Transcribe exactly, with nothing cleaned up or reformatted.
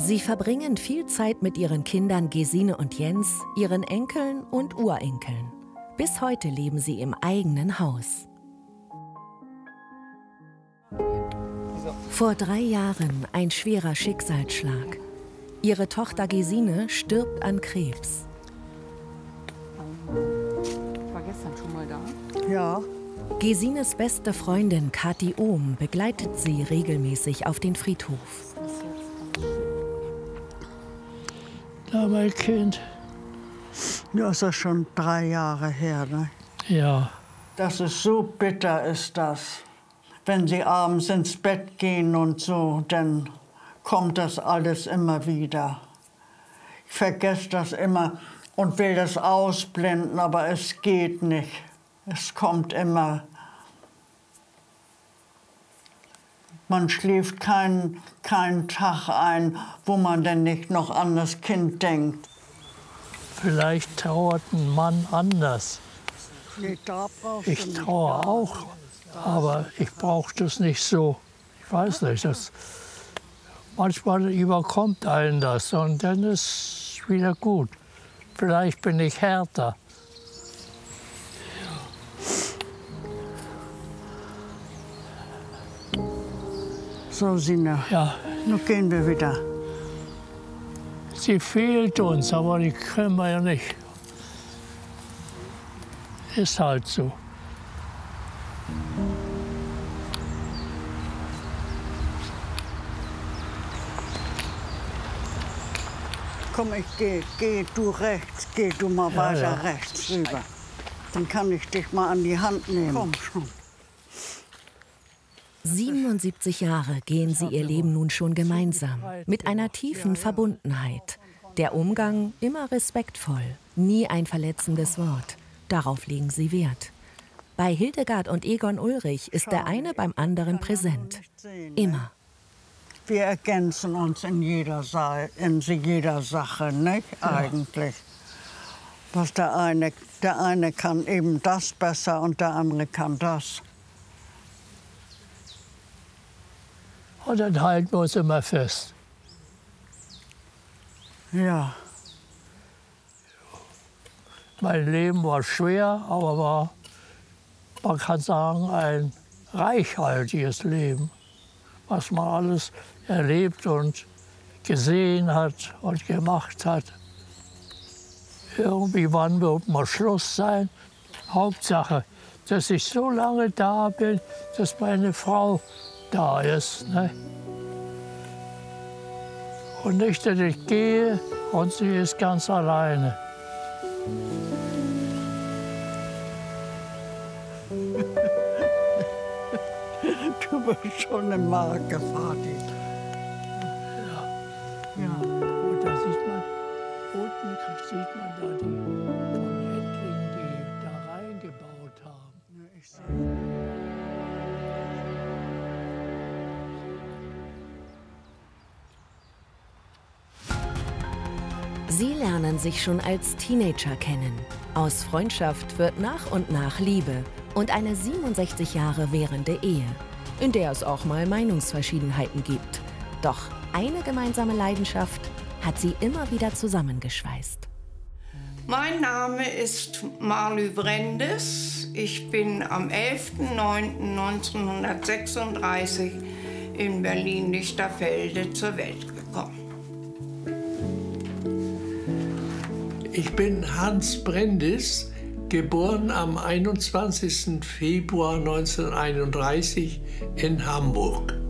Sie verbringen viel Zeit mit ihren Kindern Gesine und Jens, ihren Enkeln und Urenkeln. Bis heute leben sie im eigenen Haus. Vor drei Jahren ein schwerer Schicksalsschlag. Ihre Tochter Gesine stirbt an Krebs. War gestern schon mal da? Ja. Gesines beste Freundin Kathi Ohm begleitet sie regelmäßig auf den Friedhof. Da mein Kind. Ja, ist das schon drei Jahre her, ne? Ja. Das ist so bitter, ist das. Wenn sie abends ins Bett gehen und so, dann kommt das alles immer wieder. Ich vergesse das immer und will das ausblenden, aber es geht nicht. Es kommt immer. Man schläft keinen keinen Tag ein, wo man denn nicht noch an das Kind denkt. Vielleicht trauert ein Mann anders. Nee, da brauchst Ich du nicht traue trauern. auch, aber ich brauche das nicht so. Ich weiß nicht, das, manchmal überkommt einen das und dann ist es wieder gut. Vielleicht bin ich härter. So, Sina, Ja, nun gehen wir wieder. sie fehlt uns, aber die können wir ja nicht. Ist halt so. Komm, ich gehe, geh du rechts, geh du mal Ja, weiter ja. rechts rüber. Dann kann ich dich mal an die Hand nehmen. Komm schon. siebenundsiebzig Jahre gehen sie ihr Leben nun schon gemeinsam, mit einer tiefen Verbundenheit. Der Umgang immer respektvoll, nie ein verletzendes Wort. Darauf legen sie Wert. Bei Hildegard und Egon Ulrich ist der eine beim anderen präsent. Immer. Wir ergänzen uns in jeder, Sa in jeder Sache, nicht? Eigentlich. Was der eine, der eine kann eben das besser und der andere kann das. Und dann halten wir uns immer fest. Ja. Mein Leben war schwer, aber war, man kann sagen, ein reichhaltiges Leben, was man alles erlebt und gesehen hat und gemacht hat. Irgendwie wann wird mal Schluss sein. Hauptsache, dass ich so lange da bin, dass meine Frau da ist. Ne? Und nicht, dass ich gehe und sie ist ganz alleine. Du bist schon eine Marke, Vati. Ja. Und da sieht man, unten sieht man da die von Ettlingen, die da reingebaut haben. Sie lernen sich schon als Teenager kennen. Aus Freundschaft wird nach und nach Liebe und eine siebenundsechzig Jahre währende Ehe, in der es auch mal Meinungsverschiedenheiten gibt. Doch eine gemeinsame Leidenschaft hat sie immer wieder zusammengeschweißt. Mein Name ist Marlü Brendes. Ich bin am elften neunten neunzehnhundertsechsunddreißig in Berlin-Lichterfelde zur Welt gekommen. Ich bin Hans Brendes, geboren am einundzwanzigsten Februar neunzehnhunderteinunddreißig in Hamburg.